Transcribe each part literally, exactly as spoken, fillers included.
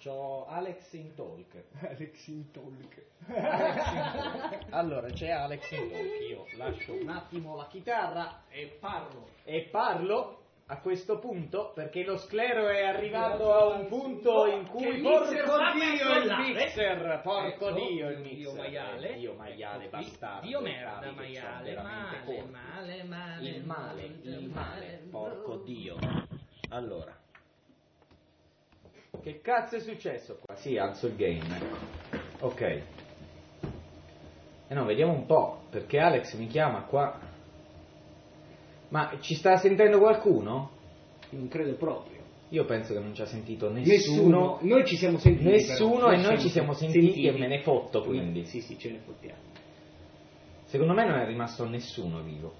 C'ho Alex in talk. Alex in talk. Alex in talk. Allora, c'è Alex in talk. Io lascio un attimo la chitarra e parlo. E parlo a questo punto perché lo sclero è arrivato a un punto in cui porco Dio il mixer, porco ecco, Dio il mixer, Dio maiale, Dio maiale bastardo, Dio merda maiale, male, male, male, il male, il male, porco Dio. Allora, che cazzo è successo qua? Sì, alzo il game, ecco. Ok. E eh no, vediamo un po', perché Alex mi chiama qua. Ma ci sta sentendo qualcuno? Non credo proprio. Io penso che non ci ha sentito nessuno. Nessuno. Noi ci siamo sentiti. Nessuno però. e noi ci siamo sentiti, sentiti e me ne fotto quindi. Sì, sì, ce ne fottiamo. Secondo me non è rimasto nessuno vivo.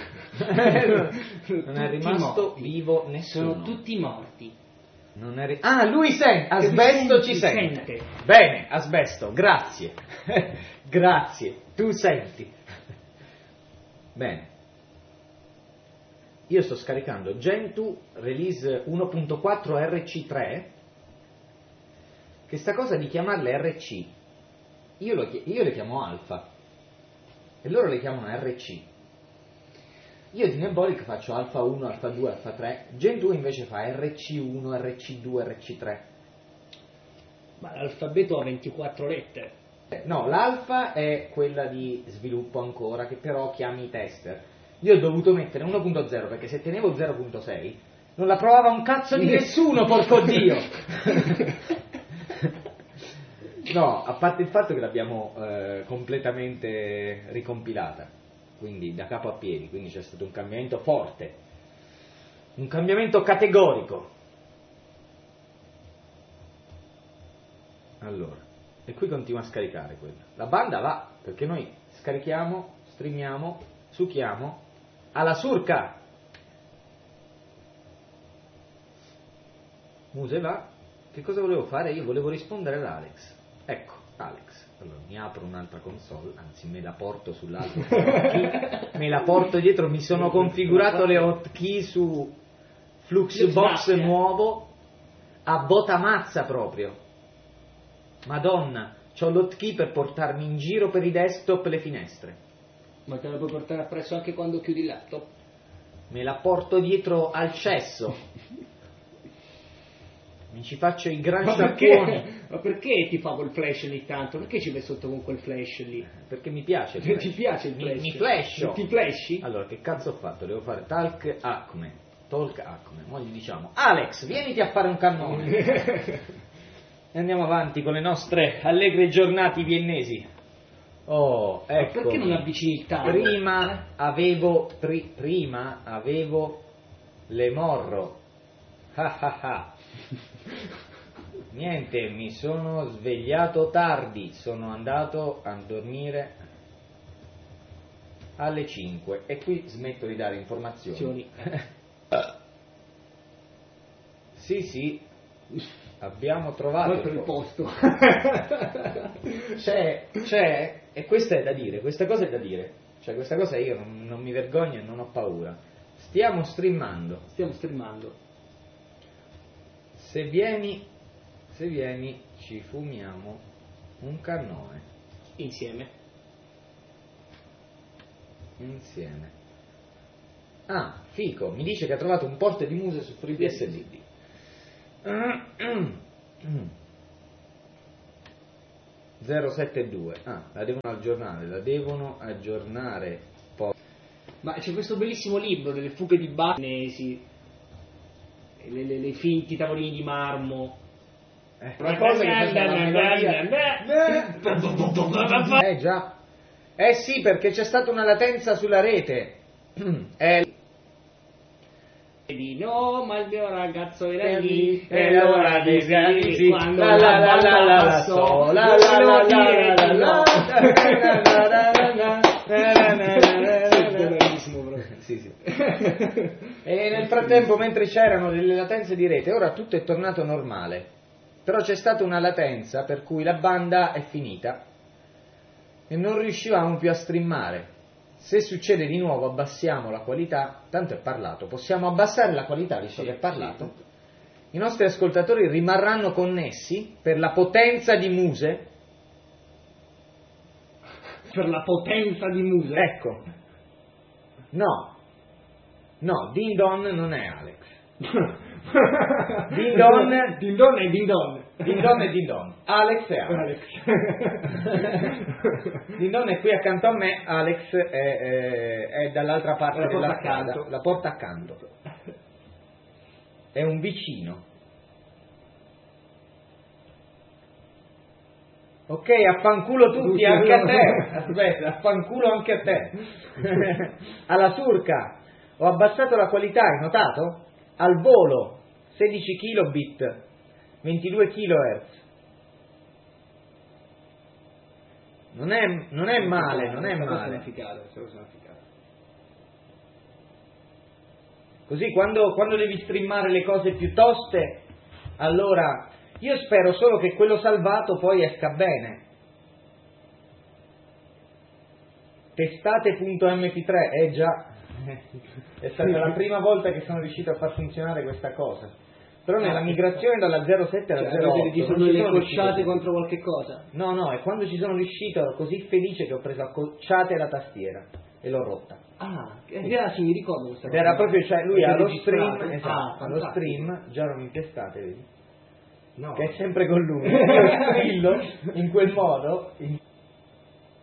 Non è rimasto morti. Vivo nessuno. Sono tutti morti. Non è ri- ah, lui sente. Asbesto ci sente. sente. Bene, Asbesto, grazie. Grazie. Tu senti. Bene. Io sto scaricando Gentoo Release uno punto quattro R C tre, che sta cosa di chiamarle R C, io, lo, io le chiamo Alpha, e loro le chiamano R C. Io di Nebolic faccio Alpha uno, Alpha due, Alpha tre, Gentoo invece fa R C uno, R C due, R C tre. Ma l'alfabeto ha ventiquattro lettere. No, l'Alpha è quella di sviluppo ancora, che però chiami i tester. Io ho dovuto mettere uno punto zero perché se tenevo zero punto sei non la provava un cazzo di nessuno, porco Dio! No, a parte il fatto che l'abbiamo eh, completamente ricompilata, quindi da capo a piedi, quindi c'è stato un cambiamento forte, un cambiamento categorico. Allora, e qui continua a scaricare quella. La banda va, perché noi scarichiamo, streamiamo, succhiamo, alla surca. Muse va. Che cosa volevo fare? Io volevo rispondere ad Alex. Ecco, Alex. Allora mi apro un'altra console, anzi me la porto sull'altro hotkey, me la porto dietro, mi sono configurato le hotkey su Fluxbox nuovo a botamazza proprio. Madonna, c'ho l'hotkey per portarmi in giro per i desktop e le finestre. Ma te la puoi portare appresso anche quando chiudi il laptop? Me la porto dietro al cesso. Mi ci faccio i gran sciacquoni. Ma perché ti fa quel flash ogni tanto? Perché ci vai sotto con quel flash lì? Perché mi piace il flash. Ti piace il flash? Mi, mi flasho. Ti flashi? Allora, che cazzo ho fatto? Devo fare talk Acme. Talk Acme. Mo gli diciamo, Alex, vieniti a fare un cannone. E andiamo avanti con le nostre allegre giornate viennesi. Oh, ecco. Ma perché non avvicini il tavolo? Prima avevo, pri, prima avevo l'emorro. Ah ah ah. Niente, mi sono svegliato tardi, sono andato a dormire alle cinque e qui smetto di dare informazioni. Sì, sì, abbiamo trovato per il posto. C'è, c'è, e questa è da dire, questa cosa è da dire, cioè questa cosa io non, non mi vergogno e non ho paura. Stiamo streamando. Stiamo streamando. Se vieni, se vieni ci fumiamo un cannone. Insieme. Insieme. Ah, Fico, mi dice che ha trovato un port di Muse su FreeBSD. zero sette due. Ah, la devono aggiornare, la devono aggiornare poi. Ma c'è questo bellissimo libro delle fughe di Bagnesi. Le, le, le finti tavolini di marmo. Eh, una cosa che Eh già. Eh sì, perché c'è stata una latenza sulla rete. Eh. No, ma il mio ragazzo era lì. E l'ora dei sì, quando la la la la la passò. La la la la la la. Sì, sì. E nel frattempo, mentre c'erano delle latenze di rete, ora tutto è tornato normale. Però c'è stata una latenza per cui la banda è finita e non riuscivamo più a streamare. Se succede di nuovo abbassiamo la qualità, tanto è parlato, possiamo abbassare la qualità visto sì, che è parlato, sì. i nostri ascoltatori rimarranno connessi per la potenza di Muse. Per la potenza di Muse? Ecco. No. No, Din Don non è Alex. Din Don, Din Don è Din Don. Din Don è Din Don. Alex è Alex. Din Don è qui accanto a me, Alex è, è, è dall'altra parte la della porta strada, accanto. la porta accanto. È un vicino. Ok, affanculo tutti, anche a te. Aspetta, affanculo anche a te. Alla surca. Ho abbassato la qualità, hai notato? Al volo, sedici kilobit, ventidue kilohertz. Non è, non è male, non è male. Così quando, quando devi streamare le cose più toste, allora io spero solo che quello salvato poi esca bene. Testate punto emme pi tre, è già... è stata la prima volta che sono riuscito a far funzionare questa cosa. Però nella migrazione dalla zero sette alla cioè, zero otto ci sono delle cocciate contro qualche cosa? No, no, è quando ci sono riuscito ero così felice che ho preso a cocciate la tastiera e l'ho rotta. Ah, era, sì, mi ricordo questa Ed cosa. era proprio, cioè lui allo registrato. stream, esatto, Ah, allo fantastico. stream, già non mi testate, vedi? No. Che è sempre con lui. Io strillo in quel modo, in